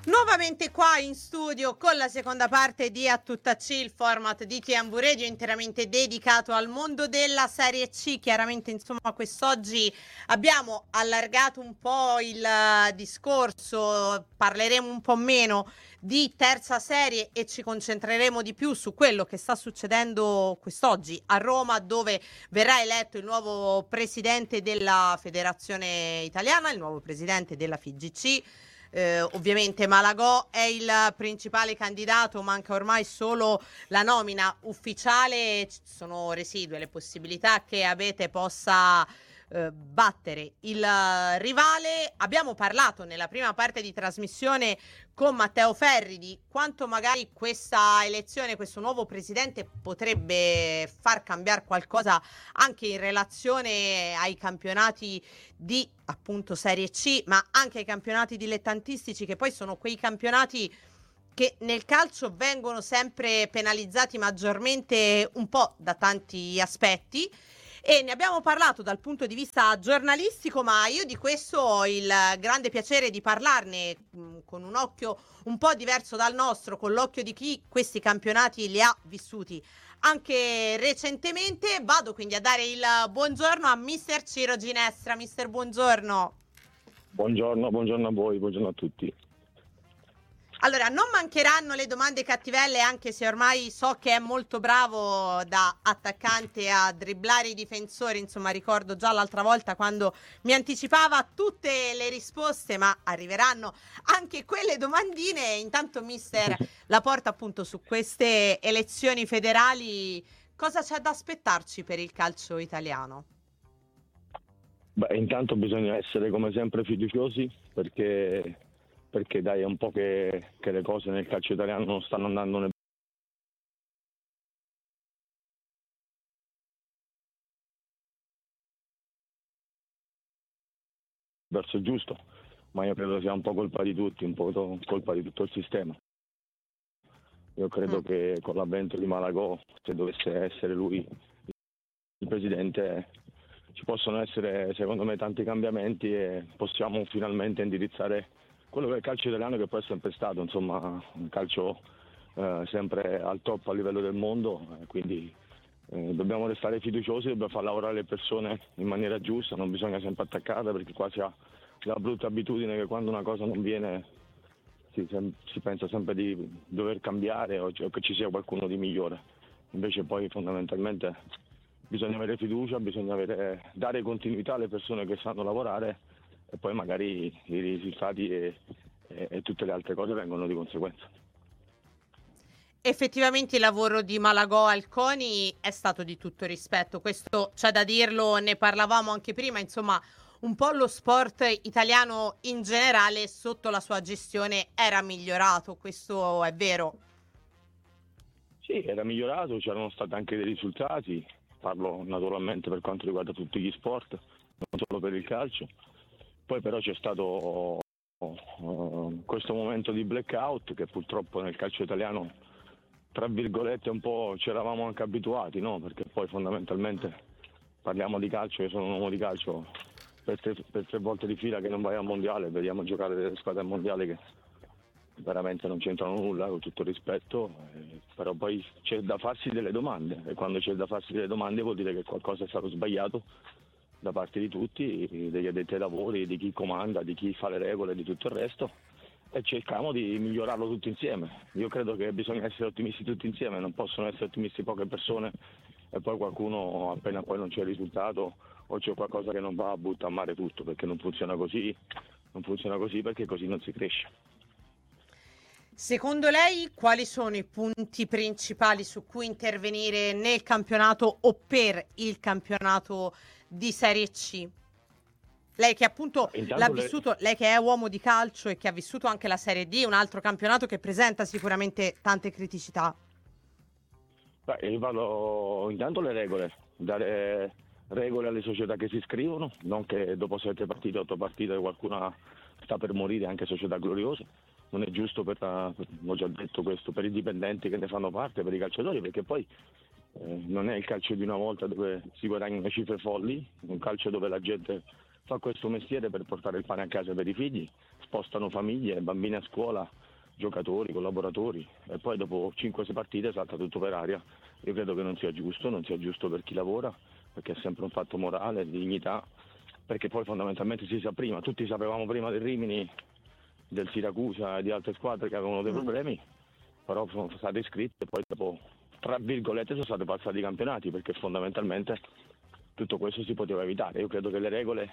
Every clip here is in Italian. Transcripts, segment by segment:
Nuovamente qua in studio con la seconda parte di A Tutta C, il format di TMV Radio interamente dedicato al mondo della Serie C. Chiaramente, insomma, quest'oggi abbiamo allargato un po' il discorso, parleremo un po' meno di terza serie e ci concentreremo di più su quello che sta succedendo quest'oggi a Roma, dove verrà eletto il nuovo presidente della Federazione Italiana, il nuovo presidente della FIGC. Ovviamente Malagò è il principale candidato, manca ormai solo la nomina ufficiale, sono residue le possibilità che Abete possa battere il rivale. Abbiamo parlato nella prima parte di trasmissione con Matteo Ferri di quanto magari questa elezione, questo nuovo presidente potrebbe far cambiare qualcosa anche in relazione ai campionati di appunto Serie C, ma anche ai campionati dilettantistici, che poi sono quei campionati che nel calcio vengono sempre penalizzati maggiormente un po' da tanti aspetti. E ne abbiamo parlato dal punto di vista giornalistico, ma io di questo ho il grande piacere di parlarne con un occhio un po' diverso dal nostro, con l'occhio di chi questi campionati li ha vissuti anche recentemente. Vado quindi a dare il buongiorno a mister Ciro Ginestra. Mister, buongiorno. Buongiorno a voi, buongiorno a tutti. Allora, non mancheranno le domande cattivelle, anche se ormai so che è molto bravo da attaccante a dribblare i difensori. Insomma, ricordo già l'altra volta quando mi anticipava tutte le risposte, ma arriveranno anche quelle domandine. Intanto, mister, la porta appunto su queste elezioni federali. Cosa c'è da aspettarci per il calcio italiano? Beh, intanto bisogna essere come sempre fiduciosi perché dai, è un po' che le cose nel calcio italiano non stanno andando nel verso giusto, ma io credo sia un po' colpa di tutti, un po' colpa di tutto il sistema. Io credo che con l'avvento di Malagò, se dovesse essere lui il presidente, ci possono essere secondo me tanti cambiamenti e possiamo finalmente indirizzare quello che è il calcio italiano, che poi è sempre stato, insomma, un calcio sempre al top a livello del mondo, quindi dobbiamo restare fiduciosi, dobbiamo far lavorare le persone in maniera giusta, non bisogna sempre attaccarle, perché qua si ha la brutta abitudine che quando una cosa non viene si pensa sempre di dover cambiare o che ci sia qualcuno di migliore. Invece poi fondamentalmente bisogna avere fiducia, bisogna dare continuità alle persone che sanno lavorare e poi magari i risultati e tutte le altre cose vengono di conseguenza. Effettivamente il lavoro di Malagò al CONI è stato di tutto rispetto, questo c'è da dirlo, ne parlavamo anche prima, insomma un po' lo sport italiano in generale sotto la sua gestione era migliorato, questo è vero. Sì, era migliorato, c'erano stati anche dei risultati, parlo naturalmente per quanto riguarda tutti gli sport, non solo per il calcio. Poi però c'è stato questo momento di blackout che purtroppo nel calcio italiano, tra virgolette, un po' ci eravamo anche abituati, no? Perché poi fondamentalmente parliamo di calcio, io sono un uomo di calcio, per tre volte di fila che non vai al mondiale, vediamo giocare delle squadre al mondiale che veramente non c'entrano nulla, con tutto il rispetto, però poi c'è da farsi delle domande e quando c'è da farsi delle domande vuol dire che qualcosa è stato sbagliato da parte di tutti, degli addetti ai lavori, di chi comanda, di chi fa le regole e di tutto il resto, e cerchiamo di migliorarlo tutti insieme. Io credo che bisogna essere ottimisti tutti insieme, non possono essere ottimisti poche persone e poi qualcuno appena poi non c'è il risultato o c'è qualcosa che non va, butta a mare tutto, perché non funziona così perché così non si cresce. Secondo lei quali sono i punti principali su cui intervenire nel campionato o per il campionato di Serie C? Lei che appunto l'ha vissuto, lei che è uomo di calcio e che ha vissuto anche la Serie D, un altro campionato che presenta sicuramente tante criticità. Beh, io parlo intanto le regole, dare regole alle società che si iscrivono, non che dopo 7 partite, 8 partite qualcuna sta per morire, anche società gloriose. Non è giusto ho già detto questo, per i dipendenti che ne fanno parte, per i calciatori, perché poi non è il calcio di una volta dove si guadagnano cifre folli, un calcio dove la gente fa questo mestiere per portare il pane a casa per i figli spostano famiglie, bambini a scuola, giocatori, collaboratori, e poi dopo 5-6 partite salta tutto per aria. Io credo che non sia giusto per chi lavora, perché è sempre un fatto morale, di dignità, perché poi fondamentalmente si sa prima, tutti sapevamo prima del Rimini, del Siracusa e di altre squadre che avevano dei problemi, però sono state iscritte e poi dopo, tra virgolette, sono state passati i campionati, perché fondamentalmente tutto questo si poteva evitare. Io credo che le regole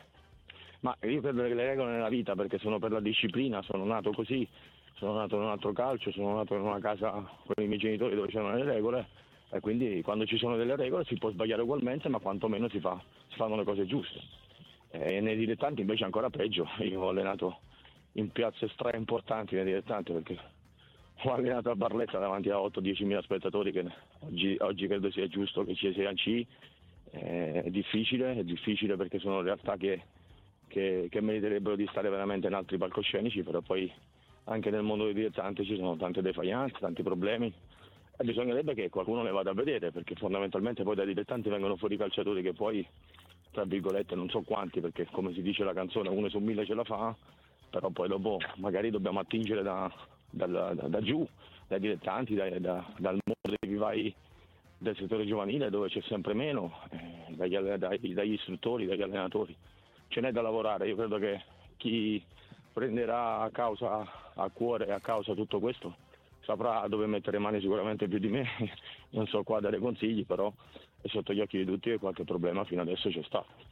nella vita, perché sono per la disciplina, sono nato così, sono nato in un altro calcio, sono nato in una casa con i miei genitori dove c'erano le regole, e quindi quando ci sono delle regole si può sbagliare ugualmente, ma quantomeno si fanno le cose giuste. E nei dilettanti invece è ancora peggio. Io ho allenato in piazze stra importanti nei dilettanti, perché ho allenato a Barletta davanti a 8-10 mila spettatori, che oggi credo sia giusto che ci sia in C. È difficile perché sono realtà che meriterebbero di stare veramente in altri palcoscenici, però poi anche nel mondo dei dilettanti ci sono tante defianze, tanti problemi, e bisognerebbe che qualcuno le vada a vedere, perché fondamentalmente poi dai dilettanti vengono fuori calciatori che poi, tra virgolette, non so quanti, perché come si dice la canzone, 1 su 1000 ce la fa, però poi dopo magari dobbiamo attingere da giù, dai dilettanti, dal mondo dei vivai del settore giovanile, dove c'è sempre meno, dagli istruttori, dagli allenatori. Ce n'è da lavorare. Io credo che chi prenderà a cuore e a causa tutto questo saprà dove mettere mani sicuramente più di me. Non so qua dare consigli, però è sotto gli occhi di tutti che qualche problema fino adesso c'è stato.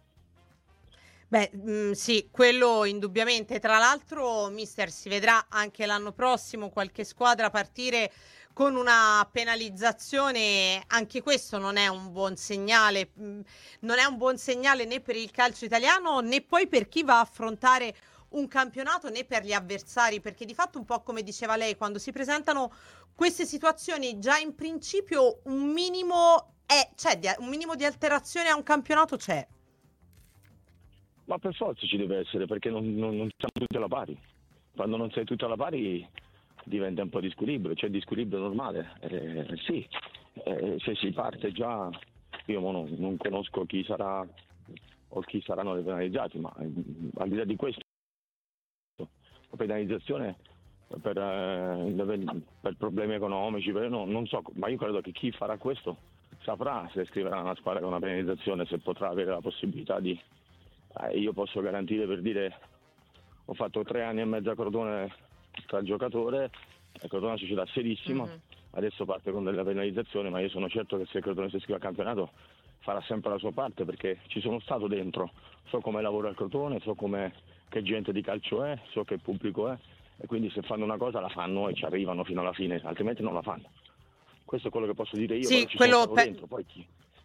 Beh, sì, quello indubbiamente. Tra l'altro, mister, si vedrà anche l'anno prossimo qualche squadra partire con una penalizzazione. Anche questo non è un buon segnale. Non è un buon segnale né per il calcio italiano né poi per chi va a affrontare un campionato, né per gli avversari, perché di fatto, un po' come diceva lei, quando si presentano queste situazioni, già in principio un minimo un minimo di alterazione a un campionato c'è. Ma per forza ci deve essere, perché non siamo tutti alla pari. Quando non sei tutti alla pari diventa un po' di squilibrio, c'è di squilibrio normale. Sì, se si parte già, io non conosco chi sarà o chi saranno le penalizzati, ma al di là di questo, la penalizzazione per problemi economici, non so, ma io credo che chi farà questo saprà se scriverà una squadra con una penalizzazione, se potrà avere la possibilità di... io posso garantire, per dire, ho fatto 3 anni e mezzo a Crotone tra giocatore, Crotone è una società serissima, adesso parte con della penalizzazione, ma io sono certo che se Crotone si iscrive al campionato farà sempre la sua parte, perché ci sono stato dentro, so come lavora il Crotone, so che gente di calcio è, so che pubblico è, e quindi se fanno una cosa la fanno e ci arrivano fino alla fine, altrimenti non la fanno. Questo è quello che posso dire io, Sì, però ci sono stato dentro, poi chi...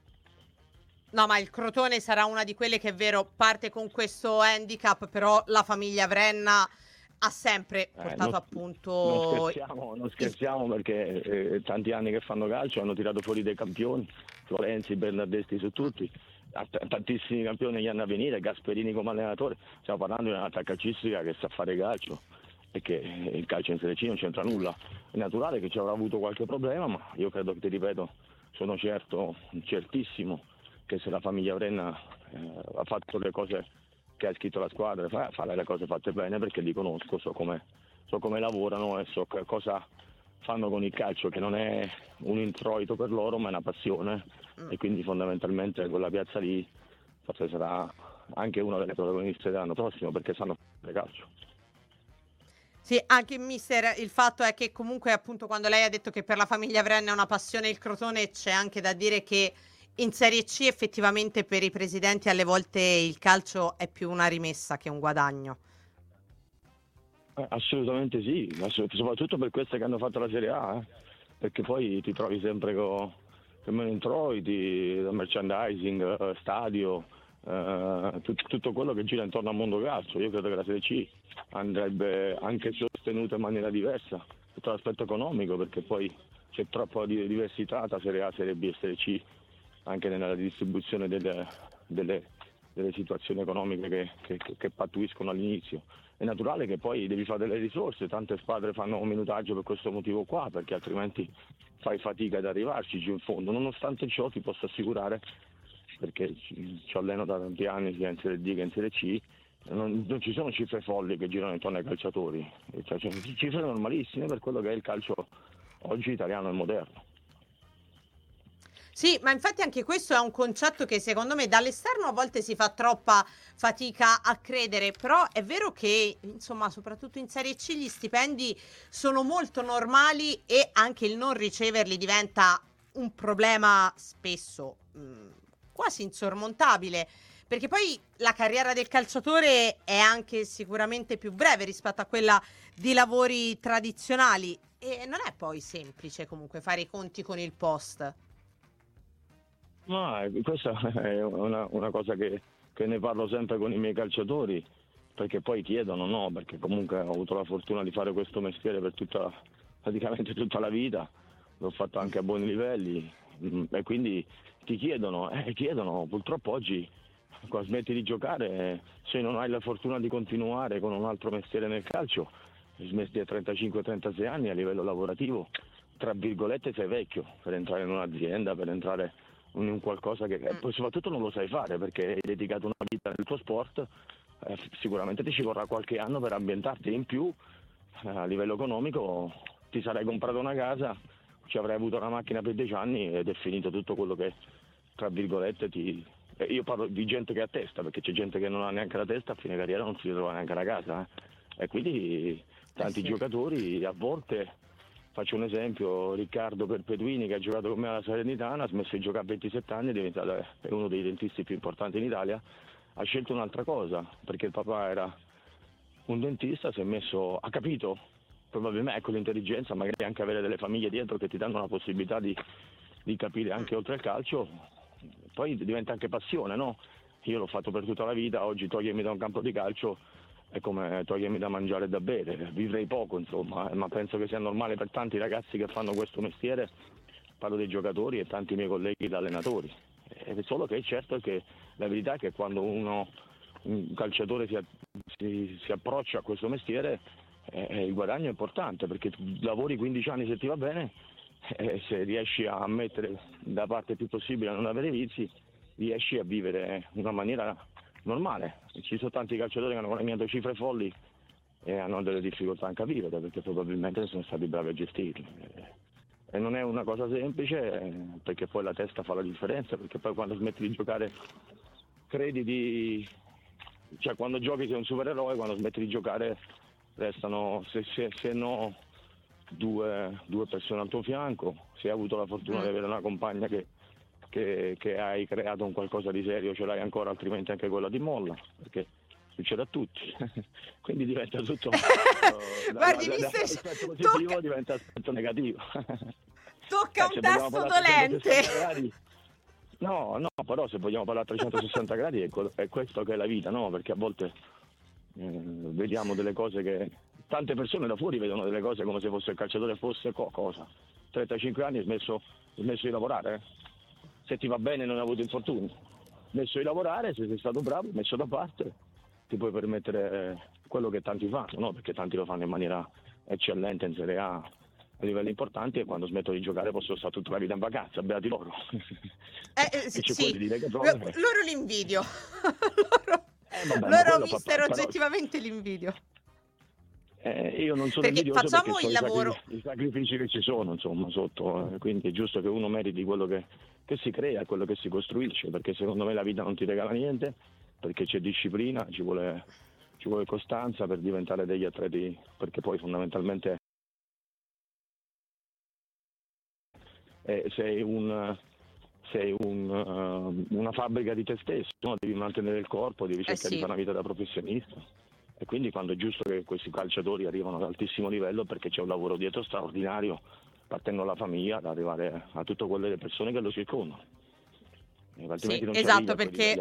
No, ma il Crotone sarà una di quelle che, è vero, parte con questo handicap, però la famiglia Vrenna ha sempre portato appunto... Non scherziamo perché tanti anni che fanno calcio, hanno tirato fuori dei campioni, Florenzi, Bernardeschi su tutti, tantissimi campioni negli anni a venire, Gasperini come allenatore. Stiamo parlando di un'altra calcistica che sa fare calcio e che il calcio in Serie C non c'entra nulla. È naturale che ci avrà avuto qualche problema, ma io credo che, ti ripeto, sono certissimo che se la famiglia Vrenna ha fatto le cose che ha scritto la squadra, farà le cose fatte bene, perché li conosco, so come lavorano e so cosa fanno con il calcio, che non è un introito per loro ma è una passione, e quindi fondamentalmente quella piazza lì forse sarà anche una delle protagoniste dell'anno prossimo, perché sanno fare calcio. Sì, anche mister, il fatto è che comunque, appunto, quando lei ha detto che per la famiglia Vrenna è una passione il Crotone, c'è anche da dire che in Serie C effettivamente per i presidenti alle volte il calcio è più una rimessa che un guadagno. Assolutamente sì, soprattutto per queste che hanno fatto la Serie A, perché poi ti trovi sempre con meno introiti, merchandising, stadio, tutto quello che gira intorno al mondo calcio. Io credo che la Serie C andrebbe anche sostenuta in maniera diversa sotto l'aspetto economico, perché poi c'è troppa diversità tra Serie A, Serie B e Serie C, anche nella distribuzione delle situazioni economiche che pattuiscono all'inizio. È naturale che poi devi fare delle risorse, tante squadre fanno un minutaggio per questo motivo qua, perché altrimenti fai fatica ad arrivarci giù in fondo. Nonostante ciò ti posso assicurare, perché ci alleno da tanti anni sia in Serie D che in Serie C, non ci sono cifre folli che girano intorno ai calciatori, cioè, sono cifre normalissime per quello che è il calcio oggi italiano e moderno. Sì, ma infatti anche questo è un concetto che secondo me dall'esterno a volte si fa troppa fatica a credere, però è vero che, insomma, soprattutto in Serie C gli stipendi sono molto normali e anche il non riceverli diventa un problema spesso quasi insormontabile, perché poi la carriera del calciatore è anche sicuramente più breve rispetto a quella di lavori tradizionali e non è poi semplice comunque fare i conti con il post. Ma questa è una cosa che ne parlo sempre con i miei calciatori, perché poi chiedono, no, perché comunque ho avuto la fortuna di fare questo mestiere per praticamente tutta la vita, l'ho fatto anche a buoni livelli, e quindi ti chiedono, purtroppo oggi quando smetti di giocare, se non hai la fortuna di continuare con un altro mestiere nel calcio, smetti a 35-36 anni a livello lavorativo, tra virgolette sei vecchio per entrare in un'azienda, per entrare in un qualcosa che poi soprattutto non lo sai fare perché hai dedicato una vita nel tuo sport, sicuramente ti ci vorrà qualche anno per ambientarti, in più a livello economico ti sarai comprato una casa, ci avrai avuto una macchina per 10 anni ed è finito tutto quello che tra virgolette io parlo di gente che ha testa, perché c'è gente che non ha neanche la testa, a fine carriera non si ritrova neanche una casa, e quindi tanti giocatori a volte. Faccio un esempio, Riccardo Perpetuini che ha giocato con me alla Salernitana, ha smesso di giocare a 27 anni, è uno dei dentisti più importanti in Italia, ha scelto un'altra cosa, perché il papà era un dentista, ha capito, probabilmente con l'intelligenza, magari anche avere delle famiglie dietro che ti danno la possibilità di capire anche oltre il calcio, poi diventa anche passione, no? Io l'ho fatto per tutta la vita, oggi togliermi da un campo di calcio è come togliermi da mangiare e da bere, vivrei poco insomma, ma penso che sia normale per tanti ragazzi che fanno questo mestiere, parlo dei giocatori e tanti miei colleghi da allenatori, è solo che certo è che la verità è che quando un calciatore si approccia a questo mestiere il guadagno è importante, perché tu lavori 15 anni se ti va bene, se riesci a mettere da parte il più possibile a non avere vizi, riesci a vivere in una maniera normale. Ci sono tanti calciatori che hanno guadagnato cifre folli e hanno delle difficoltà anche a vivere perché probabilmente sono stati bravi a gestirli. E non è una cosa semplice perché poi la testa fa la differenza, perché poi quando smetti di giocare cioè quando giochi sei un supereroe, quando smetti di giocare restano, se no, due persone al tuo fianco, se hai avuto la fortuna di avere una compagna che hai creato un qualcosa di serio, ce l'hai ancora, altrimenti anche quella ti molla, perché succede a tutti. Quindi diventa tutto guardi, l'aspetto positivo diventa aspetto negativo. Tocca un tasto dolente. No, però se vogliamo parlare a 360 gradi è questo che è la vita, no? Perché a volte vediamo delle cose che tante persone da fuori vedono delle cose come se fosse il calciatore fosse cosa. 35 anni hai smesso di lavorare? Se ti va bene non hai avuto infortuni, smesso di lavorare, se sei stato bravo, messo da parte, ti puoi permettere quello che tanti fanno, no? Perché tanti lo fanno in maniera eccellente in Serie A a livelli importanti e quando smetto di giocare posso stare tutta la vita in vacanza, beati loro. Sì, dire che loro li invidio. loro mister, oggettivamente li invidio. Io non sono perché invidioso facciamo perché il lavoro i sacrifici che ci sono insomma sotto, quindi è giusto che uno meriti quello che si crea, quello che si costruisce, perché secondo me la vita non ti regala niente, perché c'è disciplina, ci vuole costanza per diventare degli atleti, perché poi fondamentalmente sei una fabbrica di te stesso, no? Devi mantenere il corpo, devi cercare di fare una vita da professionista. E quindi quando è giusto che questi calciatori arrivano ad altissimo livello perché c'è un lavoro dietro straordinario, partendo dalla famiglia, ad arrivare a tutte quelle persone che lo circondano. Altrimenti non esatto, perché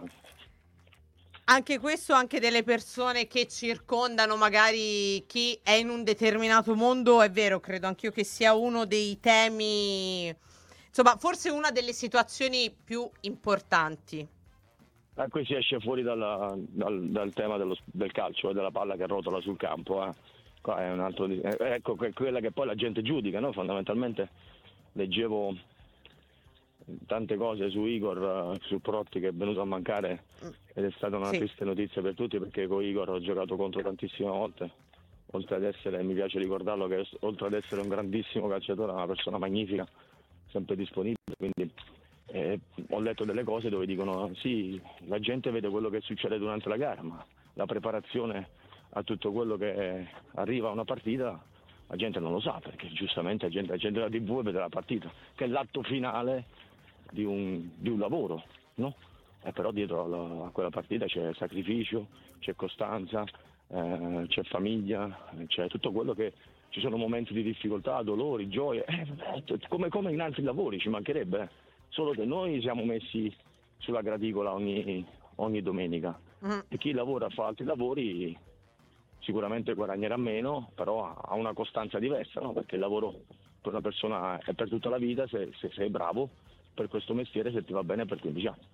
anche questo, anche delle persone che circondano magari chi è in un determinato mondo, è vero, credo anch'io che sia uno dei temi, insomma, forse una delle situazioni più importanti. Qui si esce fuori dal tema del calcio e della palla che rotola sul campo. Qua è un altro ecco quella che poi la gente giudica, no? Fondamentalmente leggevo tante cose su Igor, su Protti, che è venuto a mancare, ed è stata una triste notizia per tutti, perché con Igor ho giocato contro tantissime volte, oltre ad essere, mi piace ricordarlo, che oltre ad essere un grandissimo calciatore, è una persona magnifica, sempre disponibile, quindi ho letto delle cose dove dicono sì, la gente vede quello che succede durante la gara, ma la preparazione a tutto quello che arriva a una partita la gente non lo sa, perché giustamente la gente della TV vede la partita, che è l'atto finale di un lavoro, no? E però dietro a quella partita c'è sacrificio, c'è costanza, c'è famiglia, c'è tutto quello che... Ci sono momenti di difficoltà, dolori, gioie, come in altri lavori, ci mancherebbe, solo che noi siamo messi sulla graticola ogni domenica. E chi lavora, fa altri lavori, sicuramente guadagnerà meno, però ha una costanza diversa, no? Perché il lavoro per una persona è per tutta la vita, se sei bravo per questo mestiere, se ti va bene per 15 anni.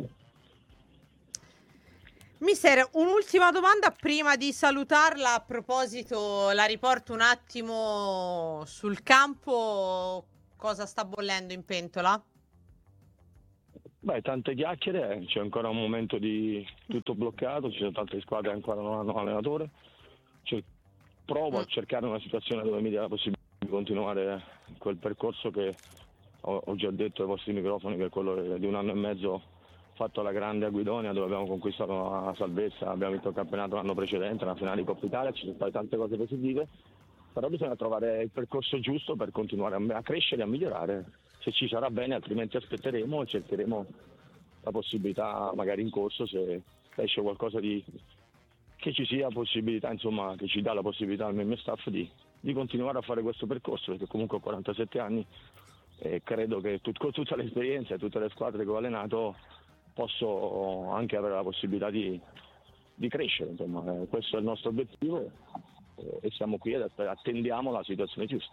Mister, un'ultima domanda prima di salutarla. A proposito, la riporto un attimo sul campo. Cosa sta bollendo in pentola? Beh, tante chiacchiere, c'è ancora un momento di tutto bloccato, ci sono tante squadre che ancora non hanno allenatore. Provo a cercare una situazione dove mi dia la possibilità di continuare quel percorso che ho già detto ai vostri microfoni, che è quello di 1 anno e mezzo fatto alla grande a Guidonia, dove abbiamo conquistato la salvezza, abbiamo vinto il campionato l'anno precedente, la finale di Coppa Italia, ci sono state tante cose positive, però bisogna trovare il percorso giusto per continuare a crescere e a migliorare. Se ci sarà bene, altrimenti aspetteremo e cercheremo la possibilità, magari in corso, se esce qualcosa che ci sia possibilità, insomma, che ci dà la possibilità al mio staff di continuare a fare questo percorso, perché comunque ho 47 anni e credo che con tutta l'esperienza e tutte le squadre che ho allenato posso anche avere la possibilità di crescere, insomma, questo è il nostro obiettivo e siamo qui ed attendiamo la situazione giusta.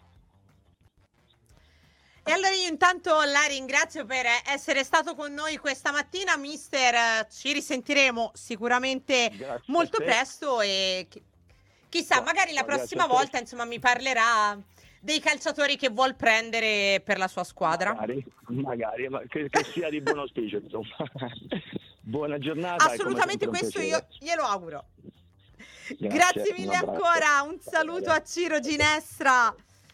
E allora io intanto la ringrazio per essere stato con noi questa mattina, mister. Ci risentiremo sicuramente molto presto e chissà, magari la prossima volta, insomma, mi parlerà dei calciatori che vuol prendere per la sua squadra. Magari ma che sia di buon auspicio, insomma. Buona giornata. Assolutamente, questo io glielo auguro. Grazie mille ancora, un saluto a Ciro Ginestra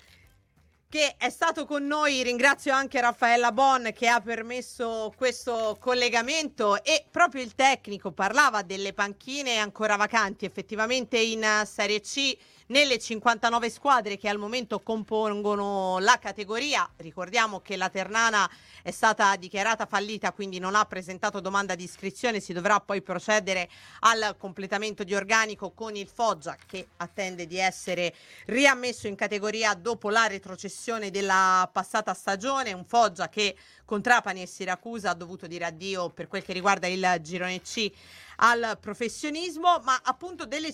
che è stato con noi. Ringrazio anche Raffaella Bon che ha permesso questo collegamento, e proprio il tecnico parlava delle panchine ancora vacanti effettivamente in Serie C nelle 59 squadre che al momento compongono la categoria. Ricordiamo che la Ternana è stata dichiarata fallita, quindi non ha presentato domanda di iscrizione, si dovrà poi procedere al completamento di organico con il Foggia, che attende di essere riammesso in categoria dopo la retrocessione della passata stagione. Un Foggia che con Trapani e Siracusa ha dovuto dire addio per quel che riguarda il girone C al professionismo, ma appunto delle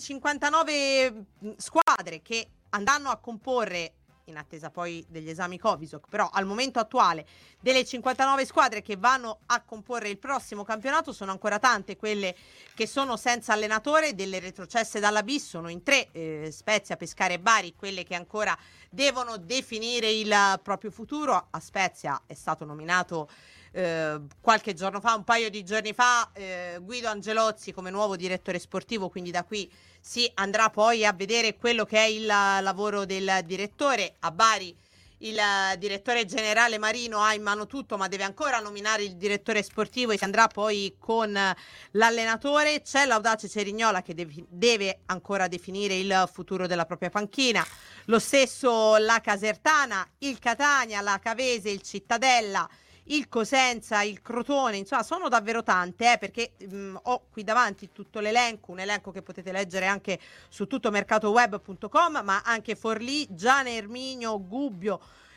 59 squadre che andranno a comporre, in attesa poi degli esami Covisoc, però al momento attuale delle 59 squadre che vanno a comporre il prossimo campionato sono ancora tante quelle che sono senza allenatore. Delle retrocesse dalla B sono in 3, Spezia, Pescara e Bari, quelle che ancora devono definire il proprio futuro. A Spezia è stato nominato qualche giorno fa, un paio di giorni fa, Guido Angelozzi come nuovo direttore sportivo, quindi da qui si andrà poi a vedere quello che è il lavoro del direttore. A Bari il direttore generale Marino ha in mano tutto, ma deve ancora nominare il direttore sportivo e si andrà poi con l'allenatore. C'è l'Audace Cerignola che deve ancora definire il futuro della propria panchina, lo stesso la Casertana, il Catania, la Cavese, il Cittadella, il Cosenza, il Crotone. Insomma, sono davvero tante, perché ho qui davanti tutto l'elenco, un elenco che potete leggere anche su tuttomercatoweb.com, ma anche Forlì, Giana Erminio, Gubbio,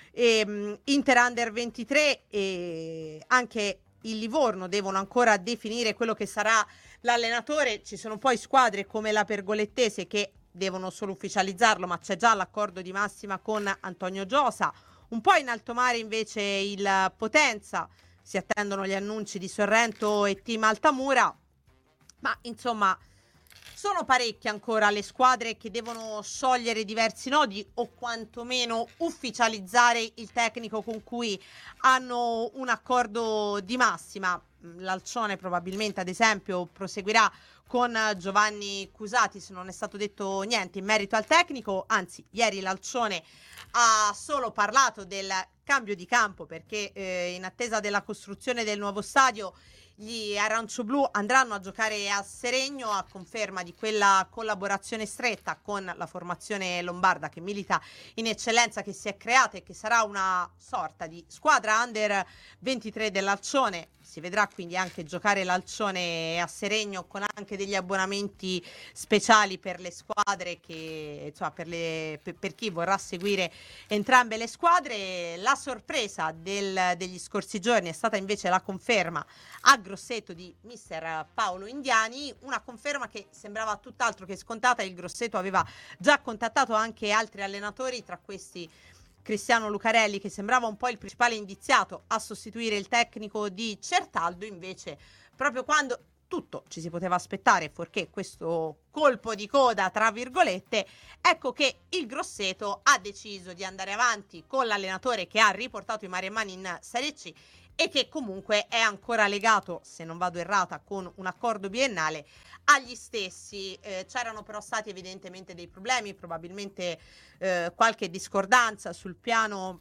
Inter Under 23 e anche il Livorno devono ancora definire quello che sarà l'allenatore. Ci sono poi squadre come la Pergolettese che devono solo ufficializzarlo, ma c'è già l'accordo di massima con Antonio Giosa. Un po' in alto mare invece il Potenza, si attendono gli annunci di Sorrento e Team Altamura, ma insomma Sono parecchie ancora le squadre che devono sciogliere diversi nodi o quantomeno ufficializzare il tecnico con cui hanno un accordo di massima. L'Alcione probabilmente, ad esempio, proseguirà con Giovanni Cusatis. Non è stato detto niente in merito al tecnico, anzi ieri l'Alcione ha solo parlato del cambio di campo perché in attesa della costruzione del nuovo stadio gli arancioblu andranno a giocare a Seregno, a conferma di quella collaborazione stretta con la formazione lombarda che milita in eccellenza, che si è creata e che sarà una sorta di squadra under 23 dell'Alcione. Si vedrà quindi anche giocare l'Alcione a Seregno con anche degli abbonamenti speciali per le squadre che, insomma, per chi vorrà seguire entrambe le squadre. La sorpresa degli scorsi giorni è stata invece la conferma a Grosseto di mister Paolo Indiani, una conferma che sembrava tutt'altro che scontata. Il Grosseto aveva già contattato anche altri allenatori, tra questi Cristiano Lucarelli, che sembrava un po' il principale indiziato a sostituire il tecnico di Certaldo. Invece, proprio quando tutto ci si poteva aspettare, fuorché questo colpo di coda, tra virgolette, ecco che il Grosseto ha deciso di andare avanti con l'allenatore che ha riportato i Maremmani in Serie C e che comunque è ancora legato, se non vado errata, con un accordo biennale agli stessi. C'erano però stati evidentemente dei problemi, probabilmente qualche discordanza sul piano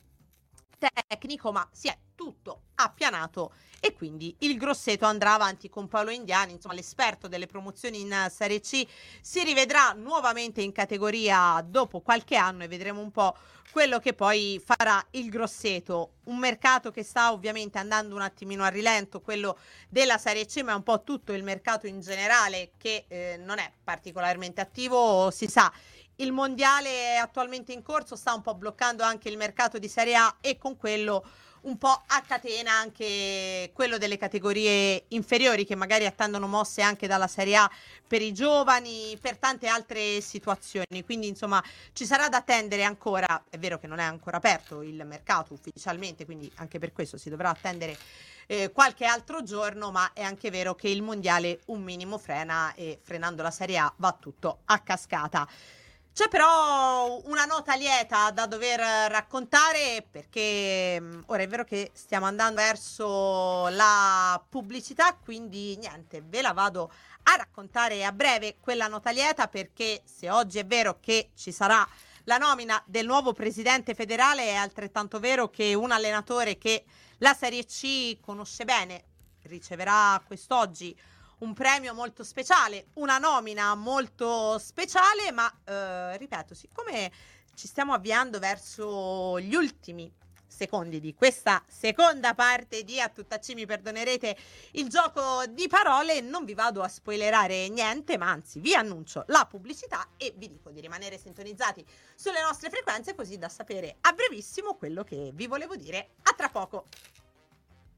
tecnico, ma si è tutto appianato e quindi il Grosseto andrà avanti con Paolo Indiani. Insomma, l'esperto delle promozioni in Serie C si rivedrà nuovamente in categoria dopo qualche anno e vedremo un po' quello che poi farà il Grosseto. Un mercato che sta ovviamente andando un attimino a rilento, quello della Serie C, ma è un po' tutto il mercato in generale che non è particolarmente attivo. Si sa, il mondiale attualmente in corso sta un po' bloccando anche il mercato di Serie A e con quello un po' a catena anche quello delle categorie inferiori, che magari attendono mosse anche dalla Serie A per i giovani, per tante altre situazioni. Quindi insomma ci sarà da attendere ancora. È vero che non è ancora aperto il mercato ufficialmente, quindi anche per questo si dovrà attendere qualche altro giorno, ma è anche vero che il mondiale un minimo frena e frenando la Serie A va tutto a cascata. C'è però una nota lieta da dover raccontare, perché ora è vero che stiamo andando verso la pubblicità, quindi niente, ve la vado a raccontare a breve quella nota lieta, perché se oggi è vero che ci sarà la nomina del nuovo presidente federale, è altrettanto vero che un allenatore che la Serie C conosce bene riceverà quest'oggi un premio molto speciale, una nomina molto speciale, ma ripeto, siccome ci stiamo avviando verso gli ultimi secondi di questa seconda parte di A Tutta C, mi perdonerete il gioco di parole, non vi vado a spoilerare niente, ma anzi vi annuncio la pubblicità e vi dico di rimanere sintonizzati sulle nostre frequenze, così da sapere a brevissimo quello che vi volevo dire. A tra poco!